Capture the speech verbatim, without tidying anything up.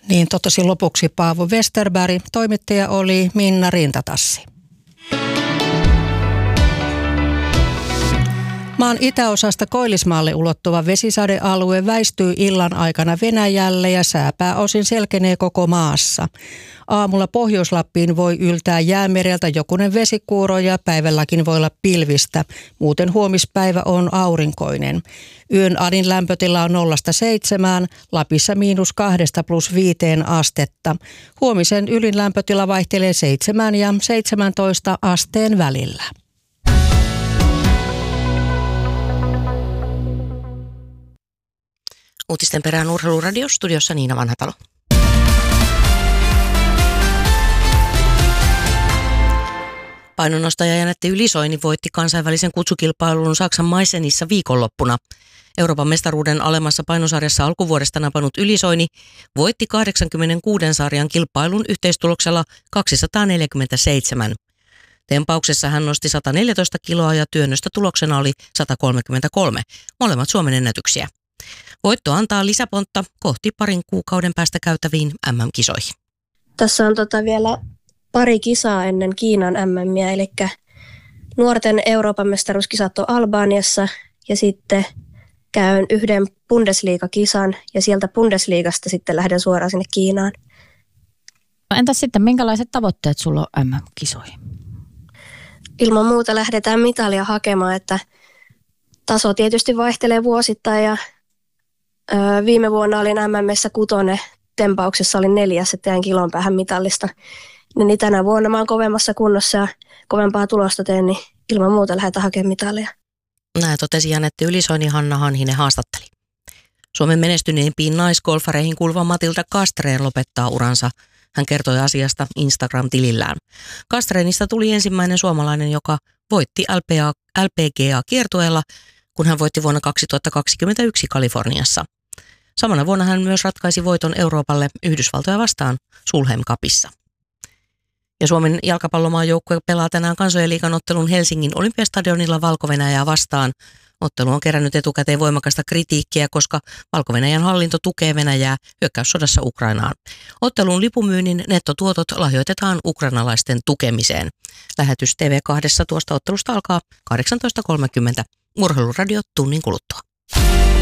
Niin totesi lopuksi Paavo Westerberg, toimittaja oli Minna Rintatassi. Maan itäosasta Koillismaalle ulottuva vesisadealue väistyy illan aikana Venäjälle ja sääpää osin selkenee koko maassa. Aamulla Pohjois-Lappiin voi yltää jäämereltä jokunen vesikuuro ja päivälläkin voi olla pilvistä. Muuten huomispäivä on aurinkoinen. Yön adin lämpötila on nollasta seitsemään, Lapissa miinus kahdesta plus viiteen astetta. Huomisen ylin lämpötila vaihtelee seitsemän ja seitsemäntoista asteen välillä. Uutisten perään Urheiluradio-studiossa Niina Vanhatalo. Painonnostaja Janette Ylisoini voitti kansainvälisen kutsukilpailun Saksan Meisenissa viikonloppuna. Euroopan mestaruuden alemmassa painosarjassa alkuvuodesta napannut Ylisoini voitti kahdeksankymmentäkuuden sarjan kilpailun yhteistuloksella kaksisataaneljäkymmentäseitsemän. Tempauksessa hän nosti sata neljätoista kiloa ja työnnöstä tuloksena oli sata kolmekymmentäkolme, molemmat Suomen ennätyksiä. Voitto antaa lisäpontta kohti parin kuukauden päästä käytäviin äm äm-kisoihin. Tässä on tota vielä pari kisaa ennen Kiinan äm ämiä, eli nuorten Euroopan mestaruuskisat on Albaniassa ja sitten käyn yhden Bundesliga-kisan ja sieltä Bundesliigasta sitten lähden suoraan sinne Kiinaan. Entäs sitten, minkälaiset tavoitteet sulla on äm äm-kisoihin? Ilman muuta lähdetään mitalia hakemaan, että taso tietysti vaihtelee vuosittain ja ö, viime vuonna olin äm ämissä kutonen, tempauksessa olin neljäs, että jäin kilon päähän mitallista. Niin tänä vuonna mä oon kovemmassa kunnossa ja kovempaa tulosta teen, niin ilman muuta lähdetään hakemaan mitalia. Näin totesi Janette Ylisoini, Hanna Hanhinen haastatteli. Suomen menestyneimpiin naisgolfareihin kuuluva Matilda Castrén lopettaa uransa. Hän kertoi asiasta Instagram-tilillään. Castrénista tuli ensimmäinen suomalainen, joka voitti L P G A-kiertueella, kun hän voitti vuonna kaksituhattakaksikymmentäyksi Kaliforniassa. Samana vuonna hän myös ratkaisi voiton Euroopalle Yhdysvaltoja vastaan Solheim Cupissa. Ja Suomen jalkapallomaajoukkue pelaa tänään Kansojen liigan ottelun Helsingin Olympiastadionilla Valko-Venäjää vastaan. Ottelu on kerännyt etukäteen voimakasta kritiikkiä, koska Valko-Venäjän hallinto tukee Venäjää hyökkäyssodassa Ukrainaan. Ottelun lipumyynnin nettotuotot lahjoitetaan ukrainalaisten tukemiseen. Lähetys T V kaksi tuosta ottelusta alkaa kahdeksantoista kolmekymmentä. Urheiluradio tunnin kuluttua.